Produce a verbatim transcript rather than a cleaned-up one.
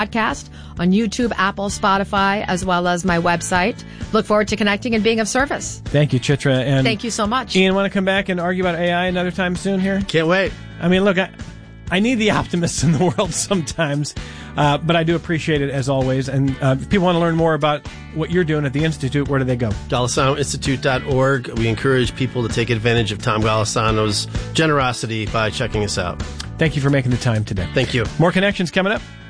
podcast on YouTube, Apple, Spotify, as well as my website. Look forward to connecting and being of service. Thank you, Chitra. And thank you so much. Ian, want to come back and argue about A I another time soon here? Can't wait. I mean, look, I, I need the optimists in the world sometimes, uh, but I do appreciate it as always. And uh, if people want to learn more about what you're doing at the Institute, where do they go? Golisano Institute dot org. We encourage people to take advantage of Tom Golisano's generosity by checking us out. Thank you for making the time today. Thank you. More Connections coming up.